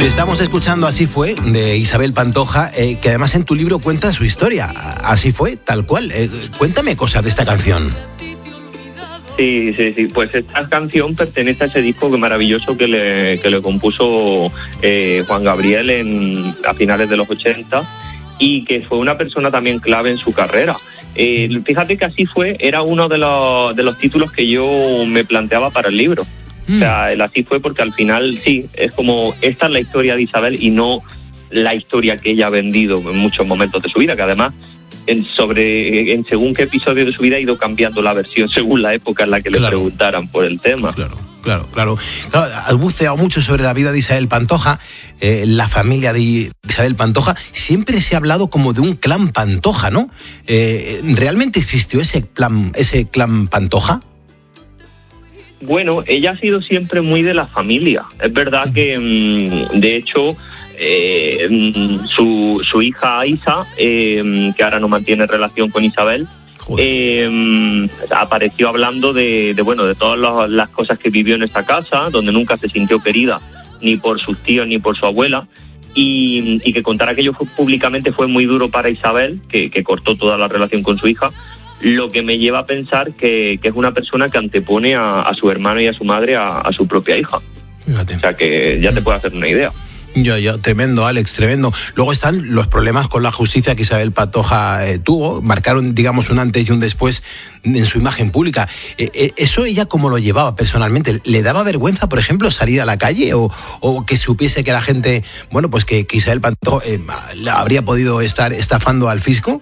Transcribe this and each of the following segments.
Estamos escuchando Así fue, de Isabel Pantoja, que además en tu libro cuenta su historia. Así fue, tal cual. Cuéntame cosas de esta canción. Sí. Pues esta canción pertenece a ese disco maravilloso que le compuso Juan Gabriel a finales de los 80 y que fue una persona también clave en su carrera. Fíjate que Así fue, era uno de los títulos que yo me planteaba para el libro. O sea, el Así fue porque al final sí, es como esta es la historia de Isabel y no la historia que ella ha vendido en muchos momentos de su vida, que además en según qué episodio de su vida ha ido cambiando la versión según la época en la que le preguntaran por el tema. Claro. Has buceado mucho sobre la vida de Isabel Pantoja, la familia de Isabel Pantoja. Siempre se ha hablado como de un clan Pantoja, ¿no? ¿Realmente existió ese clan Pantoja? Bueno, ella ha sido siempre muy de la familia. Es verdad que, de hecho, su hija Isa, que ahora no mantiene relación con Isabel, apareció hablando de todas las cosas que vivió en esta casa, donde nunca se sintió querida ni por sus tíos ni por su abuela, y que contar aquello públicamente fue muy duro para Isabel, que cortó toda la relación con su hija. Lo que me lleva a pensar que es una persona que antepone a su hermano y a su madre a su propia hija. Fíjate. O sea que ya te puedes hacer una idea. Yo, tremendo, Alex, tremendo. Luego están los problemas con la justicia que Isabel Pantoja tuvo, marcaron, digamos, un antes y un después en su imagen pública. ¿Eso ella cómo lo llevaba personalmente? ¿Le daba vergüenza, por ejemplo, salir a la calle o que supiese que la gente, bueno, pues que Isabel Pantoja habría podido estar estafando al fisco?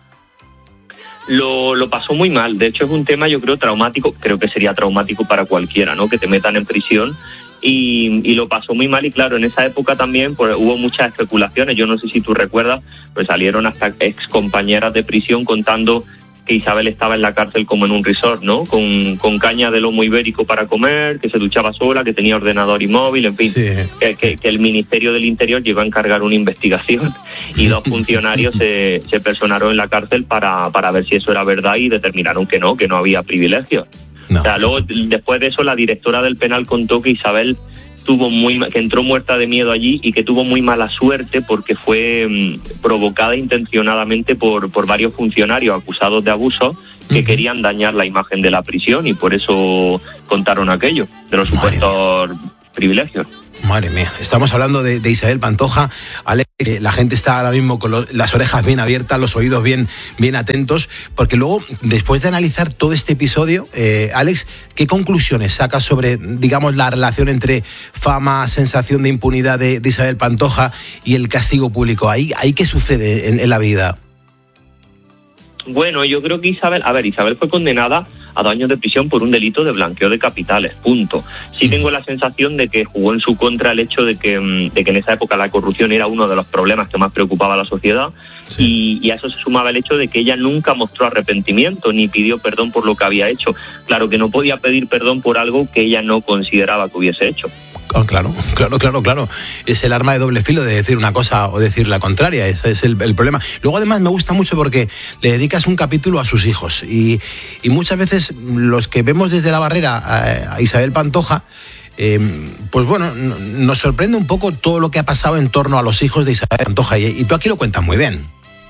Lo pasó muy mal. De hecho, es un tema, yo creo, traumático. Creo que sería traumático para cualquiera, ¿no? Que te metan en prisión. Y lo pasó muy mal. Y claro, en esa época también pues, hubo muchas especulaciones. Yo no sé si tú recuerdas, pues salieron hasta ex compañeras de prisión contando que Isabel estaba en la cárcel como en un resort, ¿no? Con caña de lomo ibérico para comer, que se duchaba sola, que tenía ordenador y móvil, en fin. Sí. Que el Ministerio del Interior llegó a encargar una investigación y 2 funcionarios se personaron en la cárcel para ver si eso era verdad y determinaron que no había privilegios. No. O sea, luego, después de eso, la directora del penal contó que Isabel que entró muerta de miedo allí y que tuvo muy mala suerte porque fue provocada intencionadamente por varios funcionarios acusados de abuso que querían dañar la imagen de la prisión y por eso contaron aquello, de los supuestos privilegios. Madre mía, estamos hablando de Isabel Pantoja. Alex, la gente está ahora mismo con las orejas bien abiertas, los oídos bien atentos, porque luego, después de analizar todo este episodio, Alex, ¿qué conclusiones sacas sobre, digamos, la relación entre fama, sensación de impunidad de Isabel Pantoja y el castigo público? ¿Ahí qué sucede en la vida? Bueno, yo creo que Isabel fue condenada a 2 años de prisión por un delito de blanqueo de capitales, punto. Sí tengo la sensación de que jugó en su contra el hecho de que en esa época la corrupción era uno de los problemas que más preocupaba a la sociedad, sí. y a eso se sumaba el hecho de que ella nunca mostró arrepentimiento ni pidió perdón por lo que había hecho. Claro que no podía pedir perdón por algo que ella no consideraba que hubiese hecho. Oh, claro. Es el arma de doble filo de decir una cosa o decir la contraria. Ese es el problema. Luego, además, me gusta mucho porque le dedicas un capítulo a sus hijos. Y muchas veces los que vemos desde la barrera a Isabel Pantoja, pues bueno, nos sorprende un poco todo lo que ha pasado en torno a los hijos de Isabel Pantoja. Y tú aquí lo cuentas muy bien.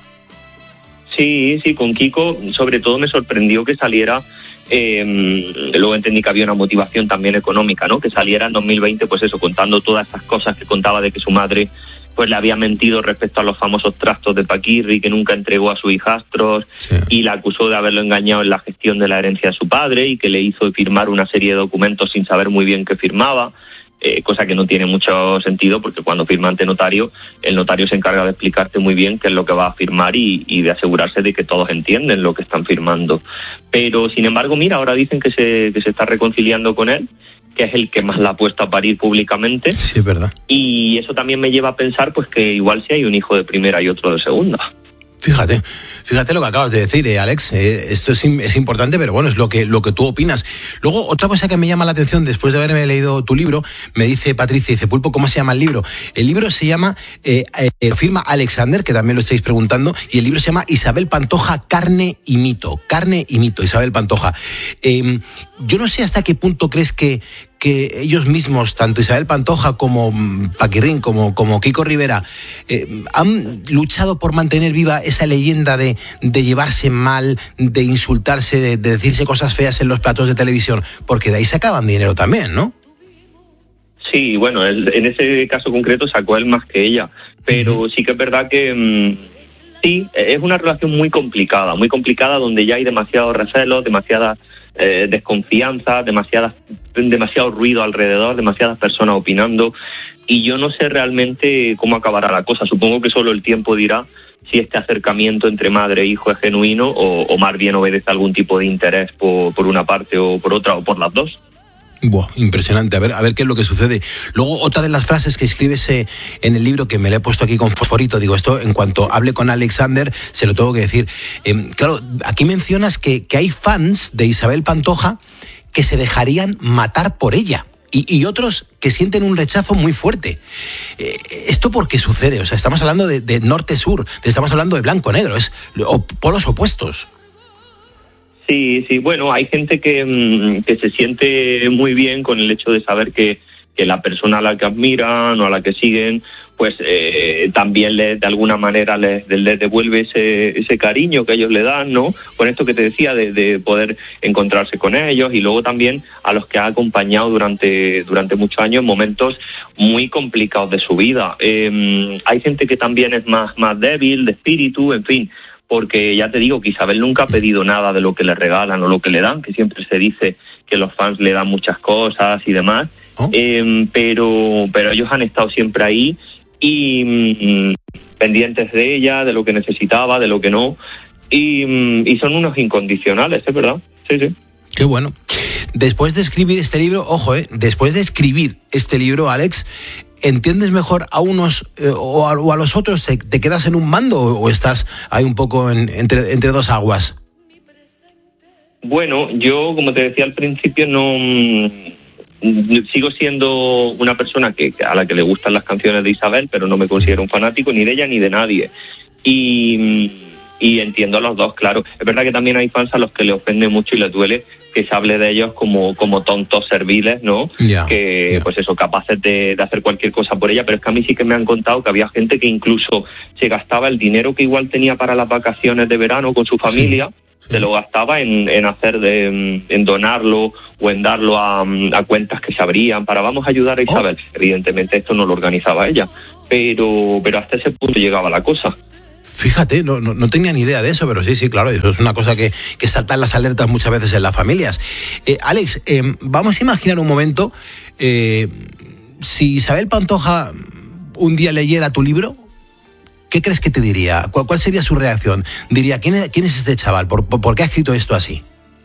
Sí, con Kiko, sobre todo me sorprendió que saliera. Luego entendí que había una motivación también económica, ¿no? Que saliera en 2020, pues eso, contando todas estas cosas que contaba de que su madre pues le había mentido respecto a los famosos trastos de Paquirri, que nunca entregó a sus hijastros, sí. Y la acusó de haberlo engañado en la gestión de la herencia de su padre y que le hizo firmar una serie de documentos sin saber muy bien qué firmaba. Cosa que no tiene mucho sentido porque cuando firma ante notario, el notario se encarga de explicarte muy bien qué es lo que va a firmar y de asegurarse de que todos entienden lo que están firmando. Pero, sin embargo, mira, ahora dicen que se está reconciliando con él, que es el que más la ha puesto a parir públicamente. Sí, es verdad. Y eso también me lleva a pensar pues que igual si hay un hijo de primera y otro de segunda. Fíjate lo que acabas de decir, Alex. Esto es importante, pero bueno, es lo que tú opinas. Luego, otra cosa que me llama la atención, después de haberme leído tu libro, me dice Patricia, dice, Pulpo, ¿cómo se llama el libro? El libro se llama, lo firma Alexander, que también lo estáis preguntando, y el libro se llama Isabel Pantoja, Carne y Mito, Isabel Pantoja. Yo no sé hasta qué punto crees que que ellos mismos, tanto Isabel Pantoja como Paquirrín, como Kiko Rivera, han luchado por mantener viva esa leyenda de llevarse mal, de insultarse, de decirse cosas feas en los platos de televisión, porque de ahí sacaban dinero también, ¿no? Sí, bueno, en ese caso concreto sacó él más que ella, pero sí que es verdad que sí, es una relación muy complicada donde ya hay demasiados recelos, demasiada desconfianza, demasiado ruido alrededor, demasiadas personas opinando, y yo no sé realmente cómo acabará la cosa. Supongo que solo el tiempo dirá si este acercamiento entre madre e hijo es genuino o más bien obedece a algún tipo de interés por una parte o por otra o por las dos. Buah, impresionante, a ver qué es lo que sucede. Luego, otra de las frases que escribes en el libro, que me le he puesto aquí con fosforito, digo, esto en cuanto hable con Alexander, se lo tengo que decir. Claro, aquí mencionas que hay fans de Isabel Pantoja que se dejarían matar por ella. Y otros que sienten un rechazo muy fuerte. ¿Esto por qué sucede? O sea, estamos hablando de norte-sur, estamos hablando de blanco-negro, polos opuestos. Sí, bueno, hay gente que se siente muy bien con el hecho de saber que la persona a la que admiran o a la que siguen, pues también de alguna manera les devuelve ese cariño que ellos le dan, ¿no? Con esto que te decía de poder encontrarse con ellos, y luego también a los que ha acompañado durante muchos años en momentos muy complicados de su vida. Hay gente que también es más débil de espíritu, en fin, porque ya te digo que Isabel nunca ha pedido nada de lo que le regalan o lo que le dan, que siempre se dice que los fans le dan muchas cosas y demás, pero ellos han estado siempre ahí y pendientes de ella, de lo que necesitaba, de lo que no, y son unos incondicionales, ¿es verdad? Sí. Qué bueno. Después de escribir este libro, después de escribir este libro, Alex, ¿entiendes mejor a unos o a los otros? ¿Te quedas en un bando o estás ahí un poco entre dos aguas? Bueno, yo, como te decía al principio, sigo siendo una persona a la que le gustan las canciones de Isabel, pero no me considero un fanático ni de ella ni de nadie. Y entiendo a los dos, claro. Es verdad que también hay fans a los que le ofende mucho y les duele que se hable de ellos como tontos serviles, ¿no? Pues eso, capaces de hacer cualquier cosa por ella, pero es que a mí sí que me han contado que había gente que incluso se gastaba el dinero que igual tenía para las vacaciones de verano con su familia, se lo gastaba en donarlo o en darlo a cuentas que se abrían para vamos a ayudar a Isabel. Evidentemente esto no lo organizaba ella, pero hasta ese punto llegaba la cosa. Fíjate, no tenía ni idea de eso, pero sí, claro, eso es una cosa que saltan las alertas muchas veces en las familias. Alex, vamos a imaginar un momento, si Isabel Pantoja un día leyera tu libro, ¿qué crees que te diría? ¿Cuál sería su reacción? Diría, ¿quién es este chaval? ¿Por qué ha escrito esto así?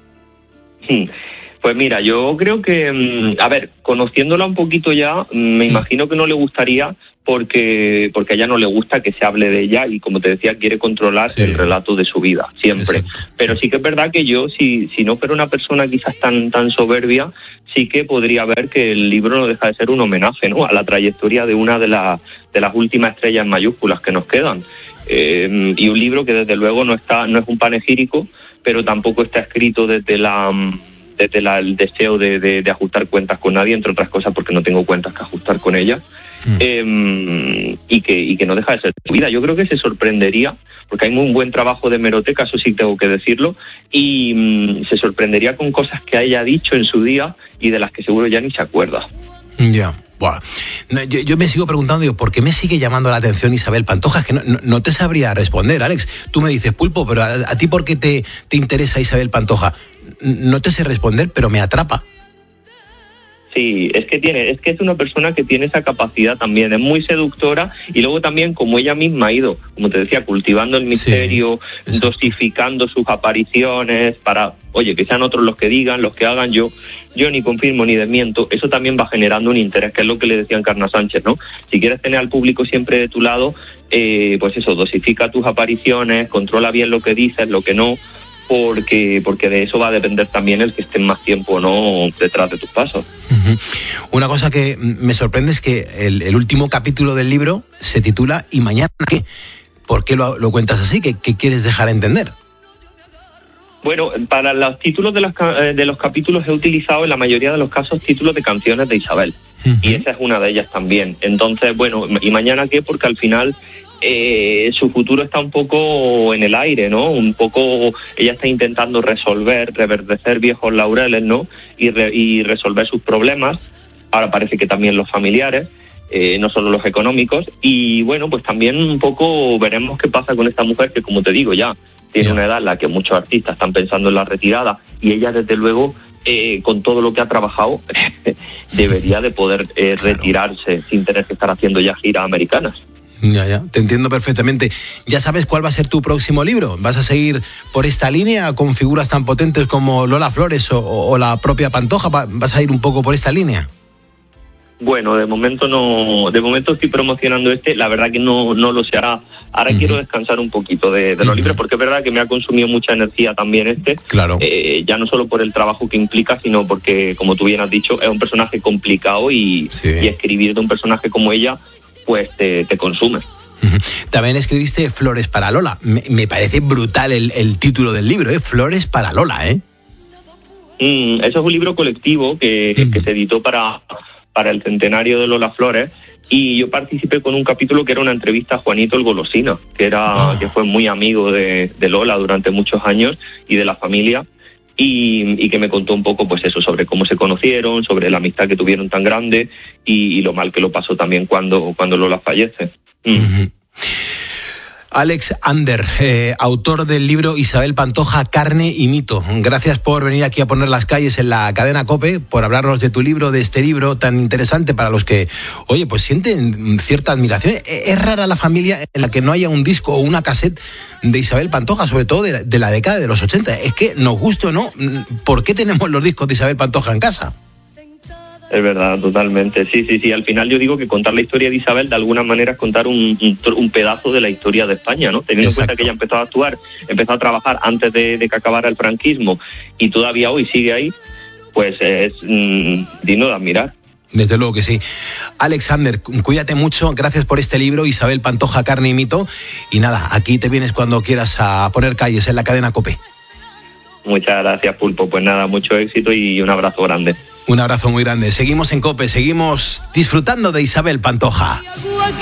Pues mira, yo creo que, conociéndola un poquito ya, me imagino que no le gustaría porque a ella no le gusta que se hable de ella y, como te decía, quiere controlar el relato de su vida, siempre. Exacto. Pero sí que es verdad que yo, si no fuera una persona quizás tan soberbia, sí que podría ver que el libro no deja de ser un homenaje, ¿no?, a la trayectoria de una de las últimas estrellas mayúsculas que nos quedan. Y un libro que desde luego no es un panegírico, pero tampoco está escrito desde el deseo de ajustar cuentas con nadie, entre otras cosas porque no tengo cuentas que ajustar con ella, y que no deja de ser tu vida. Yo creo que se sorprendería, porque hay muy buen trabajo de hemeroteca, eso sí tengo que decirlo, y se sorprendería con cosas que ella ha dicho en su día y de las que seguro ya ni se acuerda. Ya. Bueno, yo me sigo preguntando, ¿por qué me sigue llamando la atención Isabel Pantoja? Es que no te sabría responder, Alex. Tú me dices, Pulpo, pero ¿a ti por qué te interesa Isabel Pantoja? No te sé responder, pero me atrapa. Sí, es que es una persona que tiene esa capacidad también, es muy seductora, y luego también, como ella misma ha ido, como te decía, cultivando el misterio, dosificando sus apariciones para, que sean otros los que digan, los que hagan. Yo ni confirmo ni desmiento, eso también va generando un interés, que es lo que le decía Encarna Sánchez, ¿no? Si quieres tener al público siempre de tu lado, pues eso, dosifica tus apariciones, controla bien lo que dices, lo que no, porque de eso va a depender también el que estén más tiempo o no detrás de tus pasos. Uh-huh. Una cosa que me sorprende es que el último capítulo del libro se titula ¿Y mañana qué? ¿Por qué lo cuentas así? ¿Qué quieres dejar entender? Bueno, para los títulos de los capítulos he utilizado en la mayoría de los casos títulos de canciones de Isabel. Uh-huh. Y esa es una de ellas también. Entonces, bueno, ¿y mañana qué? Porque al final su futuro está un poco en el aire, ¿no? Un poco, ella está intentando reverdecer viejos laureles, ¿no? Y resolver sus problemas. Ahora parece que también los familiares, no solo los económicos. Y bueno, pues también un poco veremos qué pasa con esta mujer que, como te digo, ya tiene una edad en la que muchos artistas están pensando en la retirada, y ella, desde luego, con todo lo que ha trabajado, debería de poder retirarse sin tener que estar haciendo ya giras americanas. Ya, te entiendo perfectamente. ¿Ya sabes cuál va a ser tu próximo libro? ¿Vas a seguir por esta línea con figuras tan potentes como Lola Flores o la propia Pantoja? ¿Vas a ir un poco por esta línea? Bueno, de momento no. De momento estoy promocionando la verdad que no lo sé. Ahora quiero descansar un poquito de los libros, porque es verdad que me ha consumido mucha energía también Claro. Ya no solo por el trabajo que implica, sino porque, como tú bien has dicho, es un personaje complicado y escribir de un personaje como ella, pues te consume. También escribiste Flores para Lola. Me parece brutal el título del libro, Flores para Lola, ¿eh? Eso es un libro colectivo que se editó para el centenario de Lola Flores, y yo participé con un capítulo que era una entrevista a Juanito el Golosina, que fue muy amigo de Lola durante muchos años y de la familia, y que me contó un poco, pues eso, sobre cómo se conocieron, sobre la amistad que tuvieron tan grande y lo mal que lo pasó también cuando Lola fallece. Alex Ander, autor del libro Isabel Pantoja, Carne y Mito. Gracias por venir aquí a poner las calles en la cadena COPE, por hablarnos de tu libro, de este libro tan interesante para los que, oye, pues sienten cierta admiración. Es rara la familia en la que no haya un disco o una cassette de Isabel Pantoja, sobre todo de la década de los 80. Es que, nos guste o no, ¿por qué tenemos los discos de Isabel Pantoja en casa? Es verdad, totalmente. Sí. Al final yo digo que contar la historia de Isabel de alguna manera es contar un pedazo de la historia de España, ¿no? Teniendo en cuenta que ella empezó a actuar, empezó a trabajar antes de que acabara el franquismo, y todavía hoy sigue ahí, pues es digno de admirar. Desde luego que sí. Alexander, cuídate mucho, gracias por este libro, Isabel Pantoja, Carne y Mito, y nada, aquí te vienes cuando quieras a poner calles en la cadena COPE. Muchas gracias, Pulpo. Pues nada, mucho éxito y un abrazo grande. Un abrazo muy grande. Seguimos en COPE, seguimos disfrutando de Isabel Pantoja.